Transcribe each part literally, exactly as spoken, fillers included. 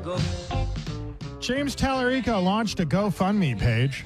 Go. James Tallarico launched a GoFundMe page.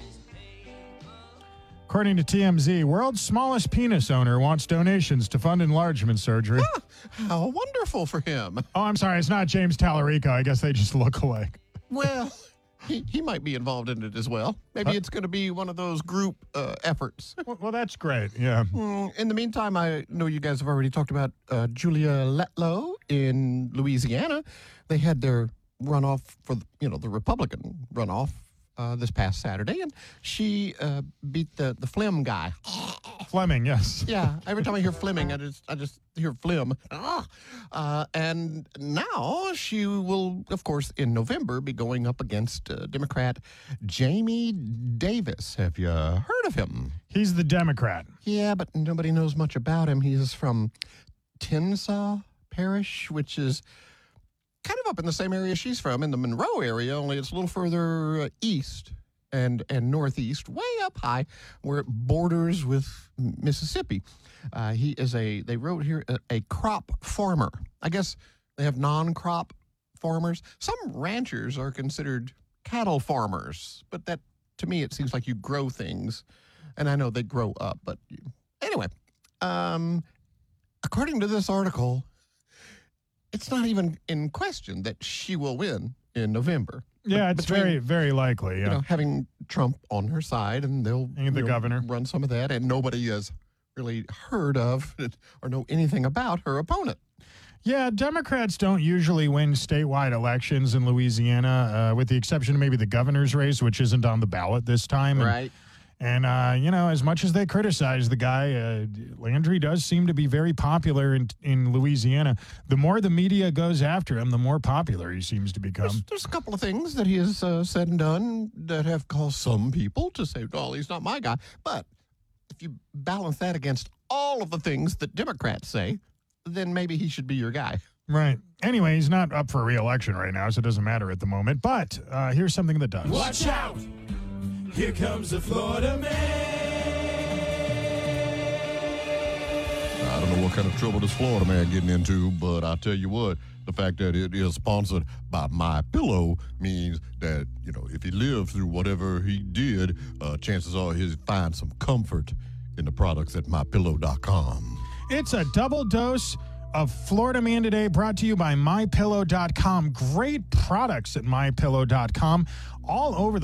According to T M Z, world's smallest penis owner wants donations to fund enlargement surgery. Ah, how wonderful for him. Oh, I'm sorry. It's not James Tallarico. I guess they just look alike. Well, he, he might be involved in it as well. Maybe Uh, it's going to be one of those group uh, efforts. Well, well, that's great. Yeah. Mm, In the meantime, I know you guys have already talked about uh, Julia Letlow in Louisiana. They had their runoff for, the, you know, the Republican runoff uh, this past Saturday, and she uh, beat the, the Flim guy. Fleming, yes. Yeah, every time I hear Fleming, I just I just hear Flim. Ah. Uh, and now she will, of course, in November, be going up against uh, Democrat Jamie Davis. Have you heard of him? He's the Democrat. Yeah, but nobody knows much about him. He's from Tinsah Parish, which is kind of up in the same area she's from, in the Monroe area, only it's a little further uh, east and and northeast, way up high, where it borders with Mississippi. Uh, he is a, they wrote here, a, a crop farmer. I guess they have non-crop farmers. Some ranchers are considered cattle farmers, but that, to me, it seems like you grow things, and I know they grow up, but you, anyway, um, according to this article, it's not even in question that she will win in November. Yeah, But it's between, very, very likely. Yeah. you know, having Trump on her side, and they'll And the you know, governor. run some of that, and nobody has really heard of or know anything about her opponent. Yeah, Democrats don't usually win statewide elections in Louisiana, uh, with the exception of maybe the governor's race, which isn't on the ballot this time. And, Right. And, uh, you know, as much as they criticize the guy, uh, Landry does seem to be very popular in, in Louisiana. The more the media goes after him, the more popular he seems to become. There's, there's a couple of things that he has uh, said and done that have caused some people to say, well, he's not my guy. But if you balance that against all of the things that Democrats say, then maybe he should be your guy. Right. Anyway, he's not up for re-election right now, so it doesn't matter at the moment. But uh, here's something that does. Watch out! Here comes the Florida man. I don't know what kind of trouble this Florida man getting into, but I tell you what, the fact that it is sponsored by My Pillow means that, you know, if he lived through whatever he did, uh, chances are he'll find some comfort in the products at my pillow dot com. It's a double dose of Florida Man Today, brought to you by my pillow dot com. Great products at my pillow dot com all over the